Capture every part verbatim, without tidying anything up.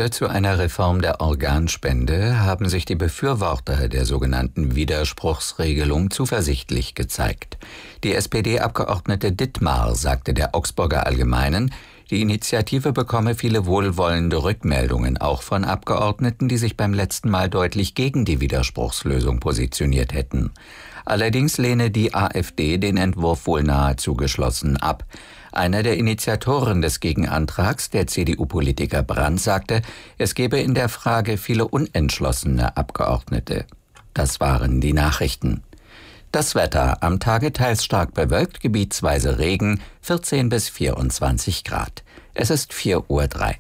Schritte zu einer Reform der Organspende haben sich die Befürworter der sogenannten Widerspruchsregelung zuversichtlich gezeigt. Die S P D-Abgeordnete Dittmar sagte der Augsburger Allgemeinen, die Initiative bekomme viele wohlwollende Rückmeldungen, auch von Abgeordneten, die sich beim letzten Mal deutlich gegen die Widerspruchslösung positioniert hätten. Allerdings lehne die AfD den Entwurf wohl nahezu geschlossen ab. Einer der Initiatoren des Gegenantrags, der C D U-Politiker Brandt, sagte, es gebe in der Frage viele unentschlossene Abgeordnete. Das waren die Nachrichten. Das Wetter: am Tage teils stark bewölkt, gebietsweise Regen, vierzehn bis vierundzwanzig Grad. Es ist vier Uhr drei.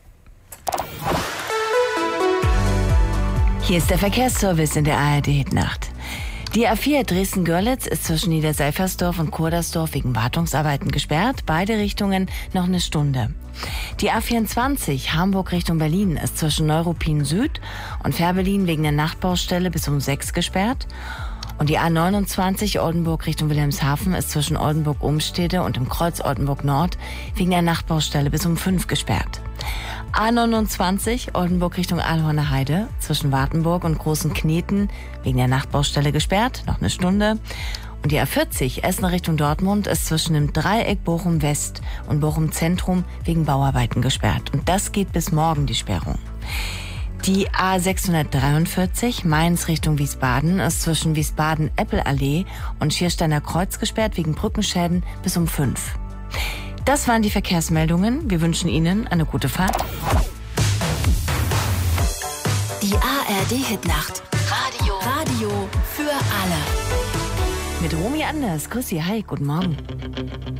Hier ist der Verkehrsservice in der A R D-Hitnacht. Die A vier Dresden-Görlitz ist zwischen Niederseifersdorf und Kurdersdorf wegen Wartungsarbeiten gesperrt. Beide Richtungen noch eine Stunde. Die A vierundzwanzig Hamburg Richtung Berlin ist zwischen Neuruppin Süd und Fährberlin wegen der Nachtbaustelle bis um sechs gesperrt. Und die A neunundzwanzig Oldenburg Richtung Wilhelmshaven ist zwischen Oldenburg-Umstede und dem Kreuz Oldenburg Nord wegen der Nachtbaustelle bis um fünf gesperrt. A neunundzwanzig Oldenburg Richtung Aalhorner Heide zwischen Wartenburg und Großen Kneten wegen der Nachtbaustelle gesperrt, noch eine Stunde. Und die A vierzig Essen Richtung Dortmund ist zwischen dem Dreieck Bochum West und Bochum Zentrum wegen Bauarbeiten gesperrt. Und das geht bis morgen, die Sperrung. Die A sechshundertdreiundvierzig Mainz Richtung Wiesbaden ist zwischen Wiesbaden-Eppelallee und Schiersteiner Kreuz gesperrt wegen Brückenschäden bis um fünf. Das waren die Verkehrsmeldungen. Wir wünschen Ihnen eine gute Fahrt. Die A R D-Hitnacht. Radio. Radio für alle. Mit Romy Anders. Grüß Sie. Hi, guten Morgen.